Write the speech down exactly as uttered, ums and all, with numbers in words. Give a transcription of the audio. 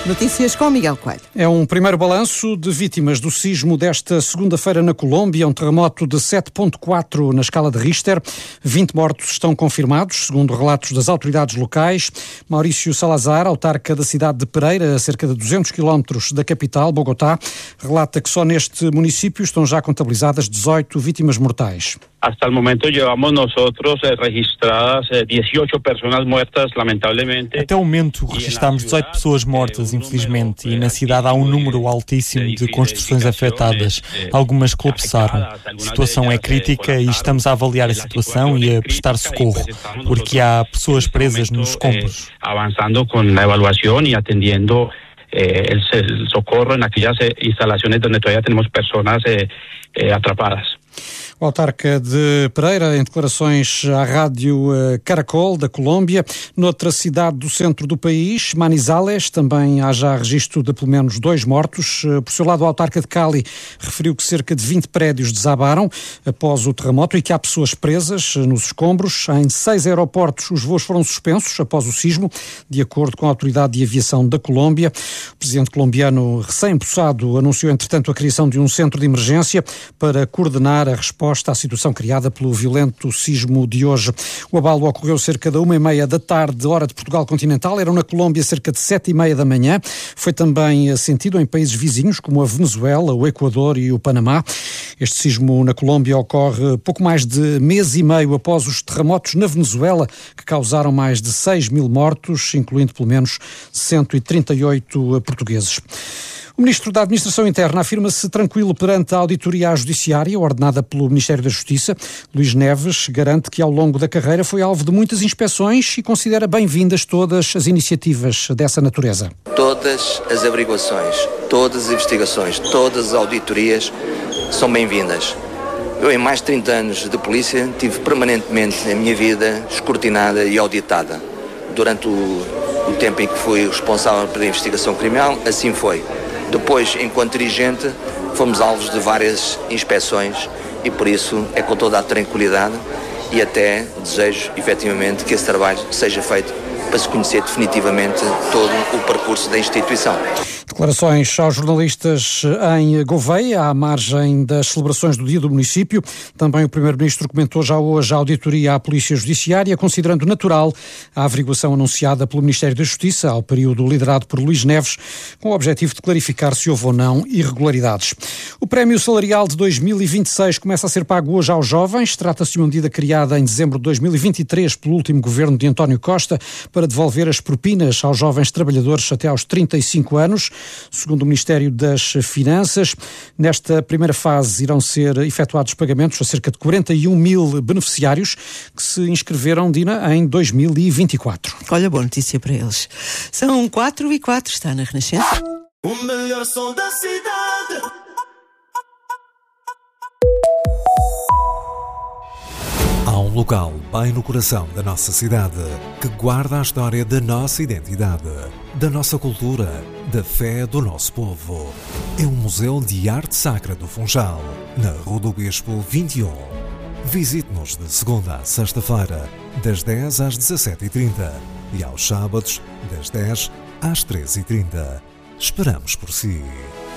Notícias com Miguel Coelho. É um primeiro balanço de vítimas do sismo desta segunda-feira na Colômbia, um terremoto de sete ponto quatro na escala de Richter. vinte mortos estão confirmados, segundo relatos das autoridades locais. Maurício Salazar, autarca da cidade de Pereira, a cerca de duzentos quilómetros da capital, Bogotá, relata que só neste município estão já contabilizadas dezoito vítimas mortais. Hasta el momento llevamos nosotros eh, registradas eh, dezoito pessoas mortas, lamentavelmente. Até o momento registámos dezoito pessoas mortas, infelizmente, e na cidade há um número altíssimo de construções afetadas. Algumas colapsaram. A situação é crítica e estamos a avaliar a situação e a prestar socorro, porque há pessoas presas nos escombros. Avançando com a avaliação e atendendo eh, el socorro en aquellas eh, instalaciones donde todavía tenemos personas eh, eh, atrapadas. O autarca de Pereira, em declarações à rádio Caracol, da Colômbia. Noutra cidade do centro do país, Manizales, também há já registro de pelo menos dois mortos. Por seu lado, o autarca de Cali referiu que cerca de vinte prédios desabaram após o terremoto e que há pessoas presas nos escombros. Em seis aeroportos, os voos foram suspensos após o sismo, de acordo com a Autoridade de Aviação da Colômbia. O presidente colombiano, recém-empossado, anunciou, entretanto, a criação de um centro de emergência para coordenar a resposta à situação criada pelo violento sismo de hoje. O abalo ocorreu cerca da uma e meia da tarde, hora de Portugal continental. Eram na Colômbia cerca de sete e meia da manhã. Foi também sentido em países vizinhos, como a Venezuela, o Equador e o Panamá. Este sismo na Colômbia ocorre pouco mais de mês e meio após os terremotos na Venezuela, que causaram mais de seis mil mortos, incluindo pelo menos cento e trinta e oito portugueses. O Ministro da Administração Interna afirma-se tranquilo perante a auditoria à Judiciária, ordenada pelo Ministério da Justiça. Luís Neves garante que ao longo da carreira foi alvo de muitas inspeções e considera bem-vindas todas as iniciativas dessa natureza. Todas as averiguações, todas as investigações, todas as auditorias são bem-vindas. Eu, em mais de trinta anos de polícia, tive permanentemente a minha vida escrutinada e auditada. Durante o, o tempo em que fui responsável pela investigação criminal, assim foi. Depois, enquanto dirigente, fomos alvos de várias inspeções e por isso é com toda a tranquilidade e até desejo, efetivamente, que esse trabalho seja feito para se conhecer definitivamente todo o percurso da instituição. Declarações aos jornalistas em Gouveia, à margem das celebrações do Dia do Município. Também o Primeiro-Ministro comentou já hoje a auditoria à Polícia Judiciária, considerando natural a averiguação anunciada pelo Ministério da Justiça ao período liderado por Luís Neves, com o objetivo de clarificar se houve ou não irregularidades. O Prémio Salarial de dois mil e vinte e seis começa a ser pago hoje aos jovens. Trata-se de uma medida criada em dezembro de dois mil e vinte e três pelo último governo de António Costa para devolver as propinas aos jovens trabalhadores até aos trinta e cinco anos. Segundo o Ministério das Finanças, nesta primeira fase irão ser efetuados pagamentos a cerca de quarenta e um mil beneficiários que se inscreveram, Dina, em dois mil e vinte e quatro. Olha, boa notícia para eles. São quatro e quatro, está na Renascença. O melhor som da cidade. Há um local bem no coração da nossa cidade que guarda a história da nossa identidade, da nossa cultura, da fé do nosso povo. É o Museu de Arte Sacra do Funchal, na Rua do Bispo vinte e um. Visite-nos de segunda a sexta-feira, das dez às dezassete e trinta e aos sábados, das dez às treze e trinta. Esperamos por si.